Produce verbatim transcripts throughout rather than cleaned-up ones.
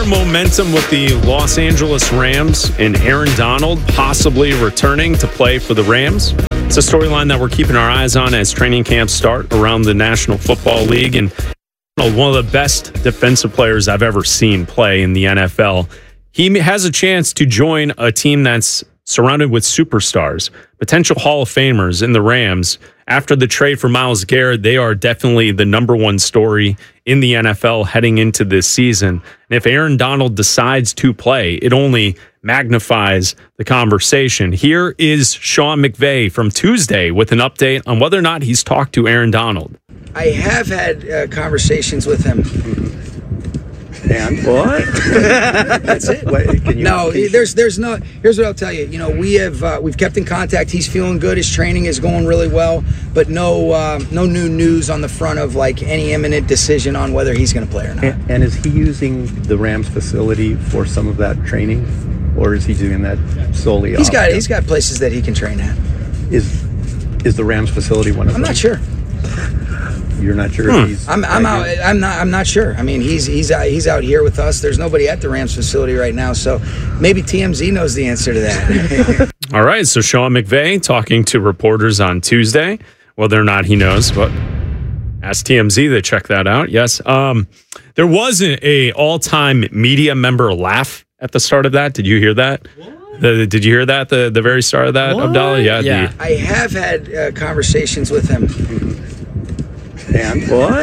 momentum with the Los Angeles Rams and Aaron Donald possibly returning to play for the Rams. It's a storyline that we're keeping our eyes on as training camps start around the National Football League. And one of the best defensive players I've ever seen play in the N F L. He has a chance to join a team that's surrounded with superstars, potential Hall of Famers in the Rams. After the trade for Myles Garrett, they are definitely the number one story in the N F L heading into this season. And if Aaron Donald decides to play, it only magnifies the conversation. Here is Sean McVay from Tuesday with an update on whether or not he's talked to Aaron Donald. I have had uh, conversations with him. And what? That's it. What, can you, no, can you, there's there's no. Here's what I'll tell you. You know, we have uh, we've kept in contact. He's feeling good. His training is going really well, but no uh, no new news on the front of like any imminent decision on whether he's going to play or not. And, and is he using the Rams facility for some of that training, or is he doing that solely? He's off got him? he's got places that he can train at. Is is the Rams facility one of I'm them? not sure. You're not sure Hmm. if he's. I'm I'm out. I'm not. I'm not sure. I mean, he's he's out, he's out here with us. There's nobody at the Rams facility right now, so maybe T M Z knows the answer to that. All right, so Sean McVay talking to reporters on Tuesday. Whether or not he knows, but ask T M Z to check that out. Yes, um, there was a, a all-time media member laugh at the start of that. Did you hear that? The, did you hear that? The the very start of that, What? Abdallah? Yeah. Yeah. The, I have had uh, conversations with him. And what?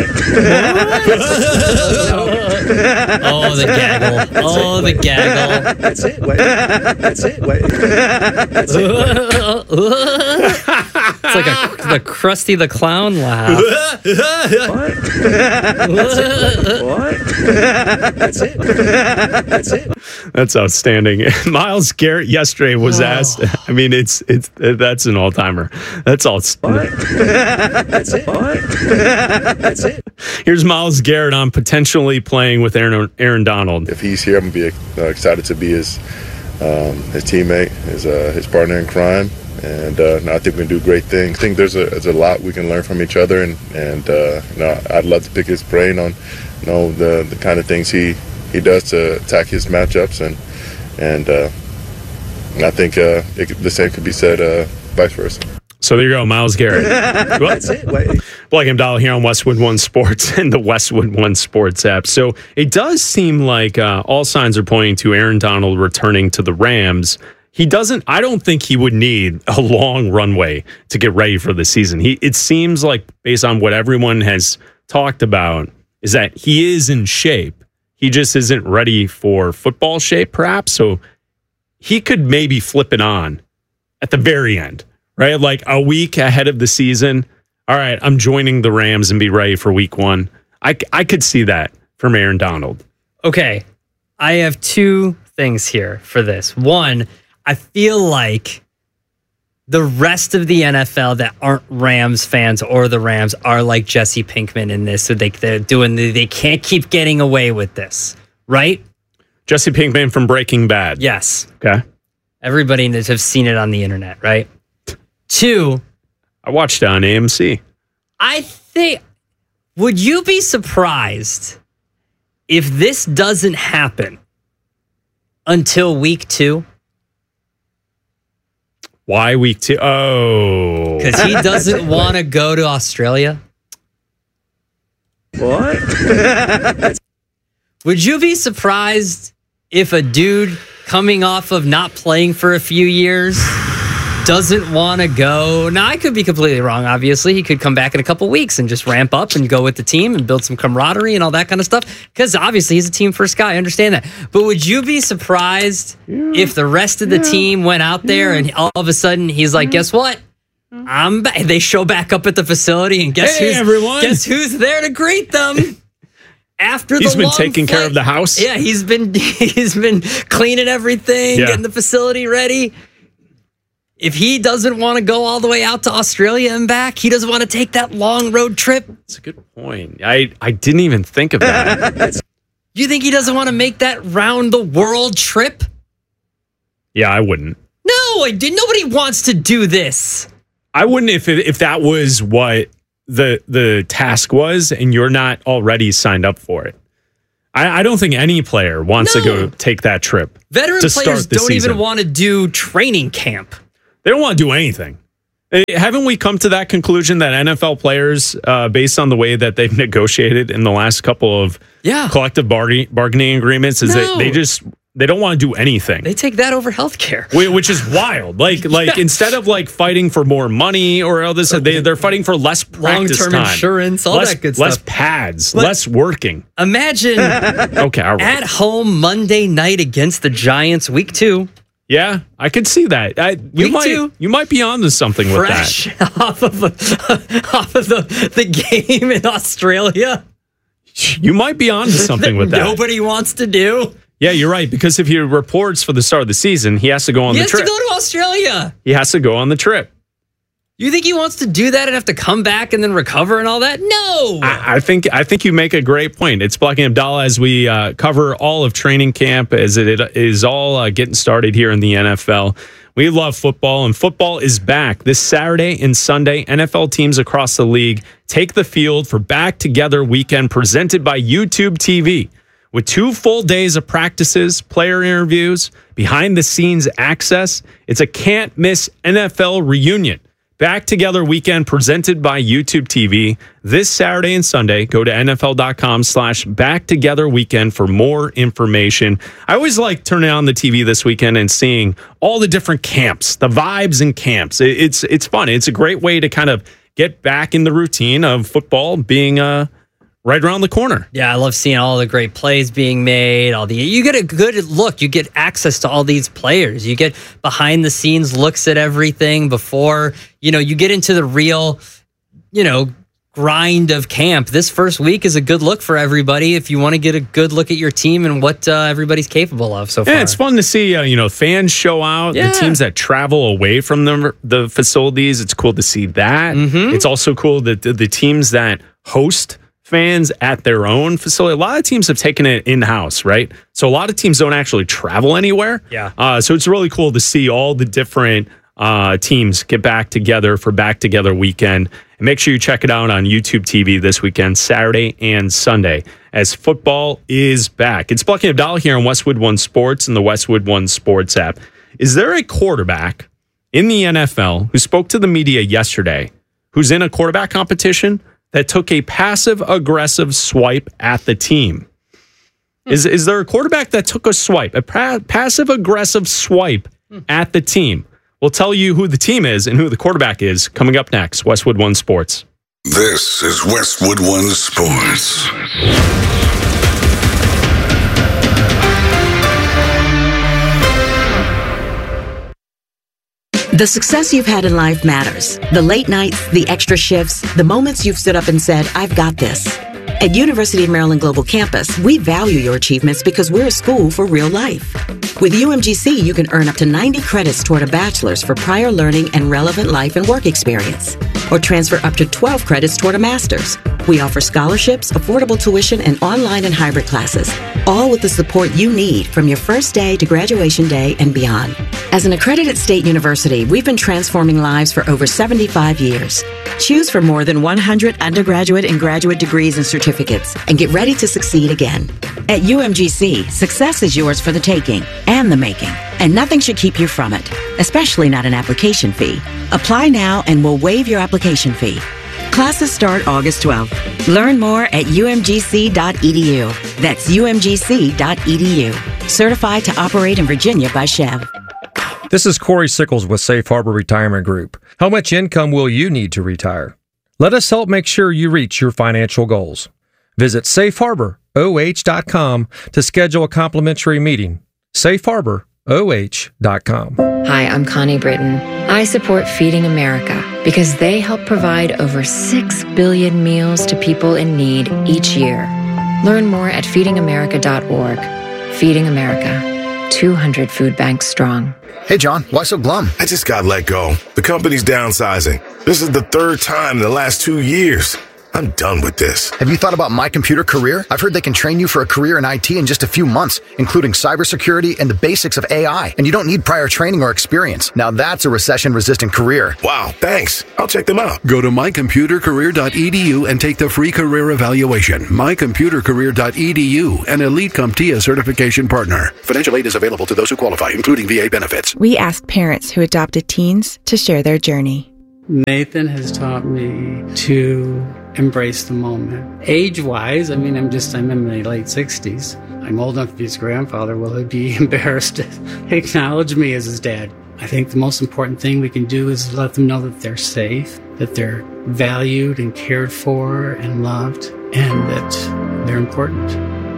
Oh, the gaggle. Oh, the gaggle. That's it. What? That's it. What? That's it. It's like a the Krusty the Clown laugh. What? That's it. That's it. That's outstanding. Myles Garrett yesterday was asked. I mean, it's it's that's an all timer. That's all. What? That's it. What? That's it. Here's Myles Garrett on potentially playing with Aaron Aaron Donald. If he's here, I'm gonna be uh, excited to be his um, his teammate, his uh, his partner in crime, and uh, no, I think we can do great things. I think there's a there's a lot we can learn from each other, and and uh, you know, I'd love to pick his brain on you know the the kind of things he he does to attack his matchups, and and uh, I think uh, it, the same could be said uh, vice versa. So there you go, Myles Garrett. That's it. What? Blake Abdallah here on Westwood One Sports and the Westwood One Sports app. So it does seem like uh, all signs are pointing to Aaron Donald returning to the Rams. He doesn't, I don't think he would need a long runway to get ready for the season. He, it seems like, based on what everyone has talked about, is that he is in shape. He just isn't ready for football shape, perhaps. So he could maybe flip it on at the very end. Right? Like a week ahead of the season. All right, I'm joining the Rams and be ready for week one. I, I could see that from Aaron Donald. Okay, I have two things here for this. One, I feel like the rest of the N F L that aren't Rams fans or the Rams are like Jesse Pinkman in this. So they, they're doing, the, they can't keep getting away with this, right? Jesse Pinkman from Breaking Bad. Yes. Okay. Everybody has seen it on the internet, right? Two, I watched it on A M C. I think, would you be surprised if this doesn't happen until week two? Why week two? Oh. Because he doesn't want to go to Australia? What? Would you be surprised if a dude coming off of not playing for a few years doesn't want to go? Now, I could be completely wrong, obviously. He could come back in a couple weeks and just ramp up and go with the team and build some camaraderie and all that kind of stuff. Because obviously he's a team first guy. I understand that. But would you be surprised yeah. if the rest of the yeah. team went out there yeah. and all of a sudden he's like, guess what? I'm back. They show back up at the facility and guess hey, who's everyone. Guess who's there to greet them? After he's the been long taking flight. care of the house. Yeah, he's been he's been cleaning everything, yeah. getting the facility ready. If he doesn't want to go all the way out to Australia and back, he doesn't want to take that long road trip. That's a good point. I, I didn't even think of that. You think he doesn't want to make that round the world trip? Yeah, I wouldn't. No, I did. Nobody wants to do this. I wouldn't if it, if that was what the the task was and you're not already signed up for it. I, I don't think any player wants No. to go take that trip. Veteran to players start the don't season. even want to do training camp. They don't want to do anything. Eh, Haven't we come to that conclusion that N F L players, uh, based on the way that they've negotiated in the last couple of Yeah. collective bargaining, bargaining agreements, is No. that they just they don't want to do anything. They take that over healthcare. Wh- Which is wild. Like, like Yeah. instead of like fighting for more money or all this, they they're fighting for less practice Long-term time, insurance, all less, that good less stuff. pads, But- less working. Imagine Okay, all right. at home Monday night against the Giants, week two, Yeah, I could see that. I, you Week might two. you might be onto something with that. fresh off of off of the, the game in Australia. You might be onto something with that. Nobody wants to do. Yeah, you're right. Because if he reports for the start of the season, he has to go on He the has trip. to go to Australia. he has to go on the trip. You think he wants to do that and have to come back and then recover and all that? No. I, I think I think you make a great point. It's Blocking Abdallah as we uh, cover all of training camp as it is all uh, getting started here in the N F L. We love football, and football is back this Saturday and Sunday. N F L teams across the league take the field for Back Together Weekend presented by YouTube T V. With two full days of practices, player interviews, behind-the-scenes access, it's a can't-miss N F L reunion. Back Together Weekend presented by YouTube T V this Saturday and Sunday. Go to nfl.com slash back together weekend for more information. I always like turning on the T V this weekend and seeing all the different camps, the vibes in camps. It- It's it's fun. It's a great way to kind of get back in the routine of football being uh, right around the corner. Yeah, I love seeing all the great plays being made. All the you get a good look. You get access to all these players. You get behind the scenes looks at everything before you know you get into the real, you know, grind of camp. This first week is a good look for everybody if you want to get a good look at your team and what uh, everybody's capable of so far. Yeah, it's fun to see uh, you know fans show out. Yeah. The teams that travel away from the the facilities. It's cool to see that. Mm-hmm. It's also cool that the, the teams that host fans at their own facility. A lot of teams have taken it in-house, right? So a lot of teams don't actually travel anywhere. Yeah. Uh, so it's really cool to see all the different uh, teams get back together for Back Together Weekend. And make sure you check it out on YouTube T V this weekend, Saturday and Sunday, as football is back. It's Blocking Abdallah here on Westwood One Sports and the Westwood One Sports app. Is there a quarterback in the N F L who spoke to the media yesterday who's in a quarterback competition that took a passive-aggressive swipe at the team? Is is there a quarterback that took a swipe, a pa- passive-aggressive swipe at the team? We'll tell you who the team is and who the quarterback is coming up next. Westwood One Sports. This is Westwood One Sports. The success you've had in life matters. The late nights, the extra shifts, the moments you've stood up and said, I've got this. At University of Maryland Global Campus, we value your achievements because we're a school for real life. With U M G C, you can earn up to ninety credits toward a bachelor's for prior learning and relevant life and work experience, or transfer up to twelve credits toward a master's. We offer scholarships, affordable tuition, and online and hybrid classes, all with the support you need from your first day to graduation day and beyond. As an accredited state university, we've been transforming lives for over seventy-five years. Choose from more than one hundred undergraduate and graduate degrees and certificates, and get ready to succeed again. At U M G C, success is yours for the taking and the making, and nothing should keep you from it, especially not an application fee. Apply now and we'll waive your application fee. Classes start August twelfth. Learn more at u m g c dot e d u. That's u m g c dot e d u. Certified to operate in Virginia by Chev. This is Corey Sickles with Safe Harbor Retirement Group. How much income will you need to retire? Let us help make sure you reach your financial goals. Visit safe harbor o h dot com to schedule a complimentary meeting. safe harbor o h dot com. Hi, I'm Connie Britton. I support Feeding America because they help provide over six billion meals to people in need each year. Learn more at feeding america dot org. Feeding America, two hundred food banks strong. Hey, John, why so glum? I just got let go. The company's downsizing. This is the third time in the last two years. I'm done with this. Have you thought about My Computer Career? I've heard they can train you for a career in I T in just a few months, including cybersecurity and the basics of A I. And you don't need prior training or experience. Now that's a recession-resistant career. Wow, thanks. I'll check them out. Go to my computer career dot e d u and take the free career evaluation. my computer career dot e d u, an Elite CompTIA certification partner. Financial aid is available to those who qualify, including V A benefits. We asked parents who adopted teens to share their journey. Nathan has taught me to embrace the moment. Age-wise, I mean, I'm just, I'm in my late sixties. I'm old enough to be his grandfather. Will he be embarrassed to acknowledge me as his dad? I think the most important thing we can do is let them know that they're safe, that they're valued and cared for and loved, and that they're important.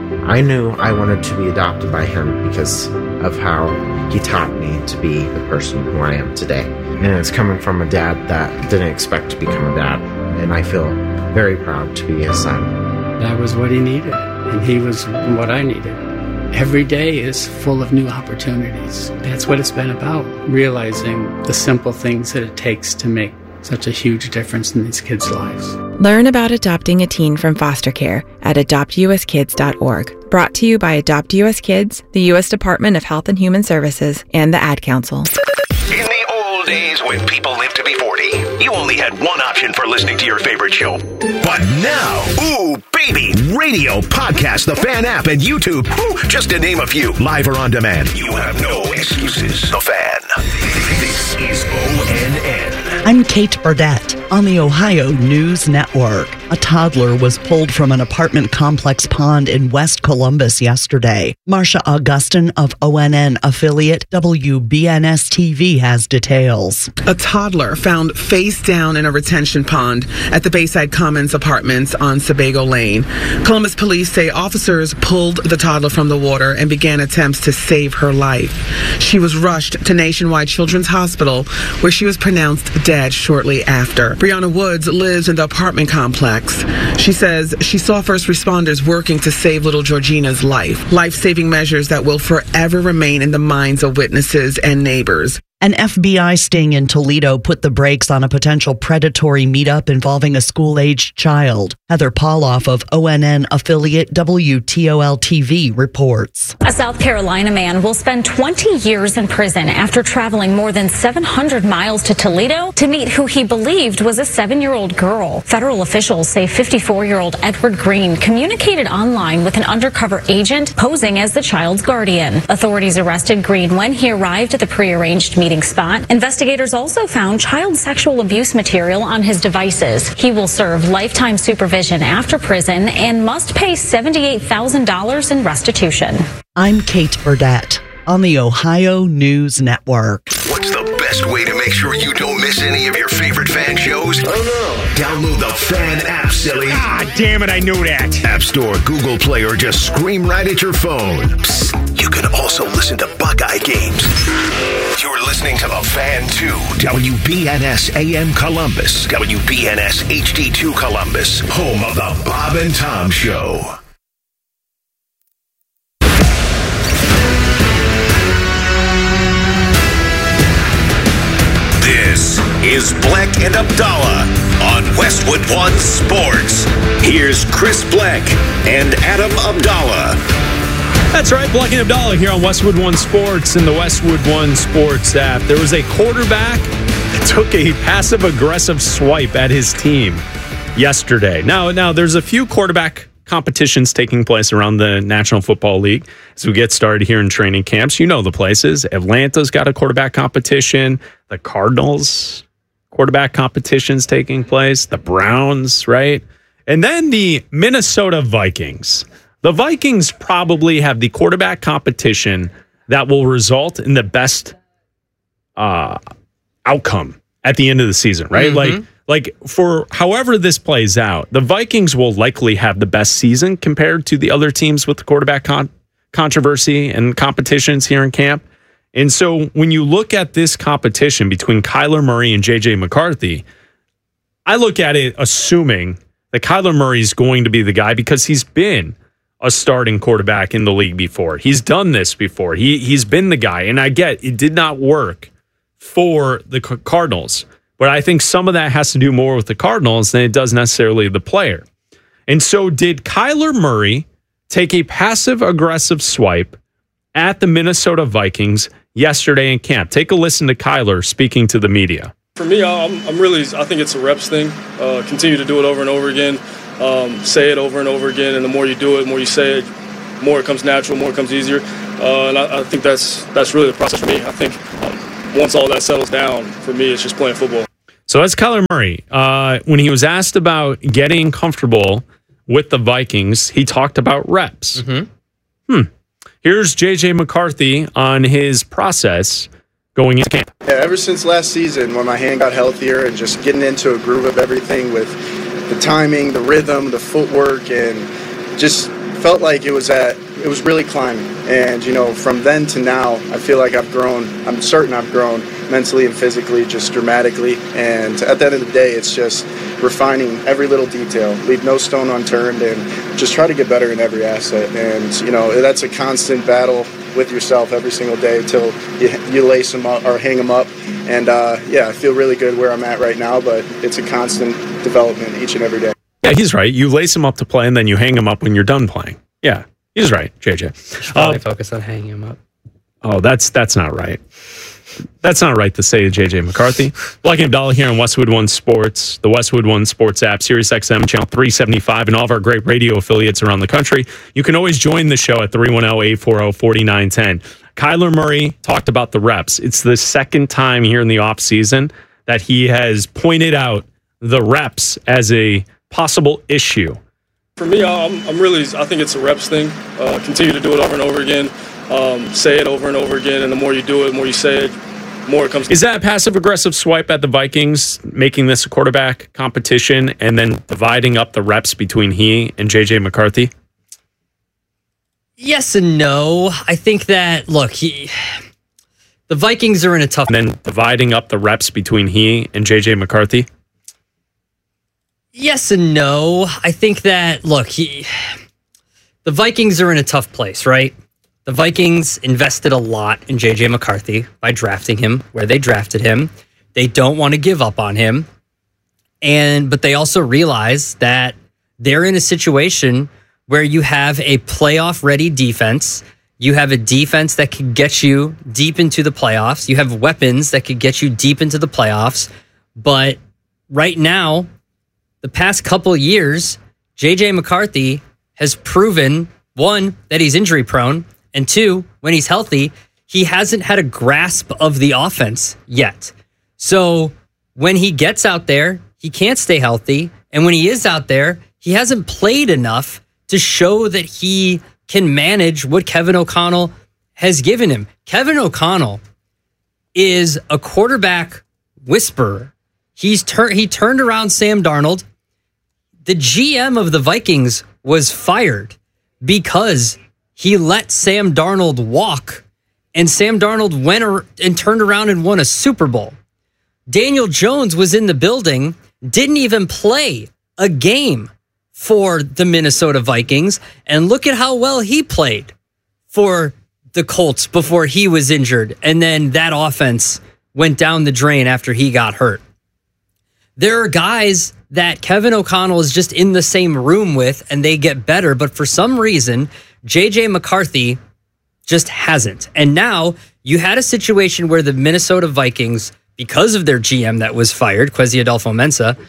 I knew I wanted to be adopted by him because of how he taught me to be the person who I am today. And it's coming from a dad that didn't expect to become a dad. And I feel very proud to be his son. That was what he needed, and he was what I needed. Every day is full of new opportunities. That's what it's been about, realizing the simple things that it takes to make such a huge difference in these kids' lives. Learn about adopting a teen from foster care at adopt u s kids dot org. Brought to you by Adopt U S Kids, the U S Department of Health and Human Services, and the Ad Council. In the old days when people lived to be forty, you only had one option for listening to your favorite show. But now, ooh, baby, radio, podcast, the Fan app, and YouTube, ooh, just to name a few, live or on demand. You have no excuses. The Fan. This is O N N. I'm Kate Burdett on the Ohio News Network. A toddler was pulled from an apartment complex pond in West Columbus yesterday. Marcia Augustin of O N N affiliate W B N S T V has details. A toddler found face down in a retention pond at the Bayside Commons Apartments on Sebago Lane. Columbus police say officers pulled the toddler from the water and began attempts to save her life. She was rushed to Nationwide Children's Hospital, where she was pronounced dead shortly after. Brianna Woods lives in the apartment complex. She says she saw first responders working to save little Georgina's life. Life-saving measures that will forever remain in the minds of witnesses and neighbors. An F B I sting in Toledo put the brakes on a potential predatory meetup involving a school-aged child. Heather Pauloff of O N N affiliate W T O L T V reports. A South Carolina man will spend twenty years in prison after traveling more than seven hundred miles to Toledo to meet who he believed was a seven-year-old girl. Federal officials say fifty-four-year-old Edward Green communicated online with an undercover agent posing as the child's guardian. Authorities arrested Green when he arrived at the prearranged meeting. Meeting spot. Investigators also found child sexual abuse material on his devices. He will serve lifetime supervision after prison and must pay seventy-eight thousand dollars in restitution. I'm Kate Burdett on the Ohio News Network. What's the best way to make sure you don't miss any of your favorite Fan shows? Oh no. Download the Fan app, silly. Ah, damn it, I knew that. App Store, Google Play, or just scream right at your phone. Psst, you can also listen to Buckeye games. You're listening to the Fan two, W B N S A M Columbus, W B N S H D two Columbus, home of the Bob and Tom Show. This is Bleck and Abdallah on Westwood One Sports. Here's Chris Bleck and Adam Abdallah. That's right, Bleck and Abdallah here on Westwood One Sports and the Westwood One Sports app. There was a quarterback that took a passive-aggressive swipe at his team yesterday. Now, now there's a few quarterback competitions taking place around the National Football League as we get started here in training camps. You know the places. Atlanta's got a quarterback competition. The Cardinals quarterback competitions taking place. The Browns, right? And then the Minnesota Vikings. The Vikings probably have the quarterback competition that will result in the best uh, outcome at the end of the season, right? Mm-hmm. Like, like for however this plays out, the Vikings will likely have the best season compared to the other teams with the quarterback con- controversy and competitions here in camp. And so when you look at this competition between Kyler Murray and J J McCarthy, I look at it assuming that Kyler Murray is going to be the guy because he's been a starting quarterback in the league before. He's done this before. He, he's been the guy. And I get it did not work for the Cardinals. But I think some of that has to do more with the Cardinals than it does necessarily the player. And so did Kyler Murray take a passive-aggressive swipe at the Minnesota Vikings yesterday in camp? Take a listen to Kyler speaking to the media. For me, I'm, I'm really, I think it's a reps thing. Uh, continue to do it over and over again. Um, say it over and over again, and the more you do it, the more you say it, the more it comes natural, the more it comes easier. Uh, and I, I think that's that's really the process for me. I think um, once all that settles down, for me, it's just playing football. So that's Kyler Murray. Uh, when he was asked about getting comfortable with the Vikings, he talked about reps. Mm-hmm. Hmm. Here's J J McCarthy on his process going into camp. Yeah, ever since last season when my hand got healthier and just getting into a groove of everything with the timing, the rhythm, the footwork, and just felt like it was at it was really climbing. And you know, from then to now, I feel like I've grown. I'm certain I've grown mentally and physically, just dramatically. And at the end of the day, it's just refining every little detail, leave no stone unturned, and just try to get better in every asset. And you know, that's a constant battle with yourself every single day until you, you lace them up or hang them up. And uh, yeah, I feel really good where I'm at right now, but it's a constant development each and every day. Yeah, he's right. You lace him up to play, and then you hang him up when you're done playing. Yeah, he's right, J J. Probably uh, focus on hanging him up. Oh, that's that's not right. That's not right to say to J J McCarthy. Black and Abdallah here on Westwood One Sports, the Westwood One Sports app, Sirius X M channel three seventy-five, and all of our great radio affiliates around the country. You can always join the show at three one zero, eight four zero, four nine one zero. Kyler Murray talked about the reps. It's the second time here in the offseason that he has pointed out the reps as a possible issue. For me, I'm, I'm really, I think it's a reps thing. Uh, continue to do it over and over again. Um, say it over and over again, and the more you do it, the more you say it, the more it comes. Is that a passive-aggressive swipe at the Vikings, making this a quarterback competition and then dividing up the reps between he and J J McCarthy? Yes and no. I think that, look, he, the Vikings are in a tough... And then dividing up the reps between he and J J McCarthy? Yes and no. I think that, look, he, the Vikings are in a tough place, right? The Vikings invested a lot in J J McCarthy by drafting him where they drafted him. They don't want to give up on him. And but they also realize that they're in a situation where you have a playoff-ready defense. You have a defense that could get you deep into the playoffs. You have weapons that could get you deep into the playoffs. But right now, the past couple of years, J J McCarthy has proven, one, that he's injury prone, and two, when he's healthy, he hasn't had a grasp of the offense yet. So when he gets out there, he can't stay healthy. And when he is out there, he hasn't played enough to show that he can manage what Kevin O'Connell has given him. Kevin O'Connell is a quarterback whisperer. He's tur- he turned around Sam Darnold. The G M of the Vikings was fired because he let Sam Darnold walk, and Sam Darnold went ar- and turned around and won a Super Bowl. Daniel Jones was in the building, didn't even play a game for the Minnesota Vikings, and look at how well he played for the Colts before he was injured, and then that offense went down the drain after he got hurt. There are guys that Kevin O'Connell is just in the same room with, and they get better, but for some reason, J J McCarthy just hasn't. And now you had a situation where the Minnesota Vikings, because of their G M that was fired, Kwesi Adolfo-Mensah,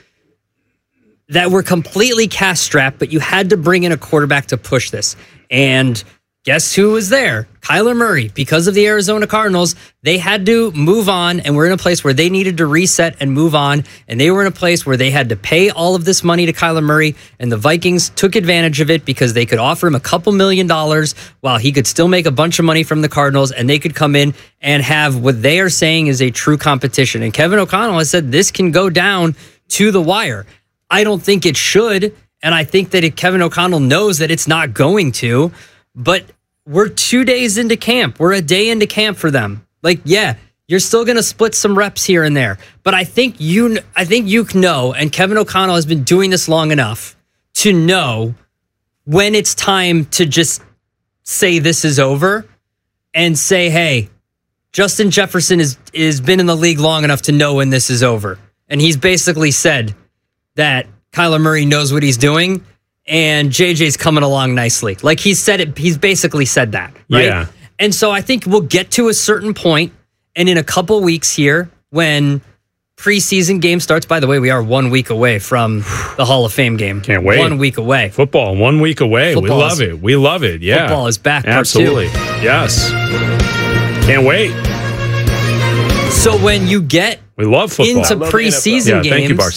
that were completely cash-strapped, but you had to bring in a quarterback to push this. And guess who was there? Kyler Murray. Because of the Arizona Cardinals, they had to move on, and we're in a place where they needed to reset and move on, and they were in a place where they had to pay all of this money to Kyler Murray, and the Vikings took advantage of it because they could offer him a couple million dollars while he could still make a bunch of money from the Cardinals, and they could come in and have what they are saying is a true competition. And Kevin O'Connell has said this can go down to the wire. I don't think it should, and I think that it, Kevin O'Connell knows that it's not going to, but we're two days into camp. We're a day into camp for them. Like, yeah, you're still going to split some reps here and there, but I think you, I think you know, and Kevin O'Connell has been doing this long enough to know when it's time to just say this is over and say, hey, Justin Jefferson is is been in the league long enough to know when this is over. and he's basically said that Kyler Murray knows what he's doing, and J J's coming along nicely. Like he said it, he's basically said that, right? Yeah. And so I think we'll get to a certain point, and in a couple weeks here, when preseason game starts. By the way, we are one week away from the Hall of Fame game. Can't wait. One week away. Football, one week away. Football we love is, it. We love it. Yeah. Football is back. Absolutely. Yes. Can't wait. So when you get we love football. into preseason yeah, games, thank you, Barca.